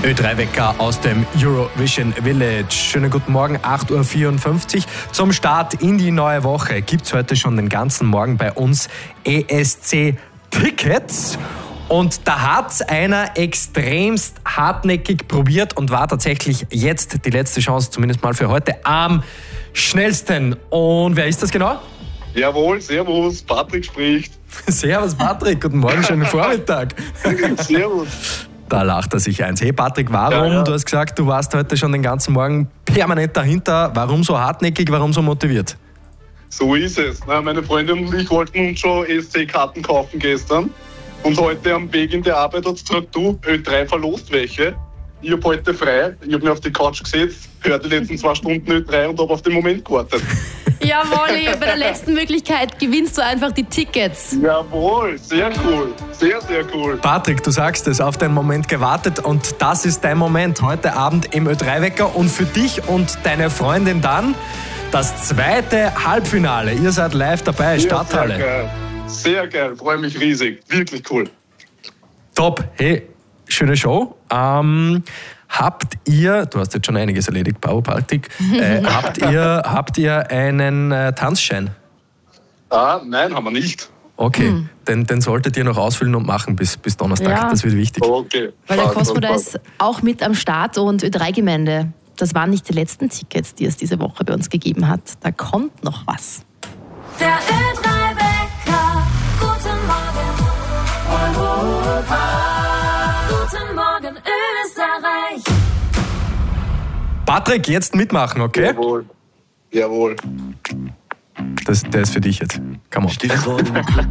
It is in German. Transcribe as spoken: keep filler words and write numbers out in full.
Ö drei Wecker aus dem Eurovision Village. Schönen guten Morgen, acht Uhr vierundfünfzig. Zum Start in die neue Woche gibt es heute schon den ganzen Morgen bei uns E S C-Tickets. Und da hat einer extremst hartnäckig probiert und war tatsächlich jetzt die letzte Chance, zumindest mal für heute, am schnellsten. Und wer ist das genau? Jawohl, servus, Patrick spricht. Servus Patrick, guten Morgen, schönen Vormittag. Servus. Da lacht er sich eins. Hey Patrick, warum? Ja, ja. Du hast gesagt, du warst heute schon den ganzen Morgen permanent dahinter. Warum so hartnäckig, warum so motiviert? So ist es. Na, meine Freundin und ich wollten uns schon E S C-Karten kaufen gestern. Und heute am Weg in die Arbeit hat sie gesagt, du, Ö drei verlost welche. Ich habe heute frei, ich habe mich auf die Couch gesetzt, höre die letzten zwei Stunden Ö drei und habe auf den Moment gewartet. Ja, Molly, bei der letzten Möglichkeit gewinnst du einfach die Tickets. Jawohl, sehr cool, sehr, sehr cool. Patrick, du sagst es, auf den Moment gewartet und das ist dein Moment heute Abend im Ö drei Wecker und für dich und deine Freundin dann das zweite Halbfinale. Ihr seid live dabei, Ja, Stadthalle. Sehr geil, sehr geil, freue mich riesig, wirklich cool. Top, hey, schöne Show. Ähm, habt ihr, du hast jetzt schon einiges erledigt, Bravo Patrick, äh, habt ihr, habt ihr einen äh, Tanzschein? Ah, nein, haben wir nicht. Okay, hm. den, den solltet ihr noch ausfüllen und machen bis, bis Donnerstag, Ja. das wird wichtig. Okay. Weil der Passt, Cosmo da passt. ist auch mit am Start und Ö drei Gemeinde. Das waren nicht die letzten Tickets, die es diese Woche bei uns gegeben hat. Da kommt noch was. Der Ö drei Wecker, guten Morgen Europa, guten Morgen Österreich. Patrick, jetzt mitmachen, okay? Jawohl, jawohl. Das, der ist für dich jetzt. Come on. Steh vor dem Club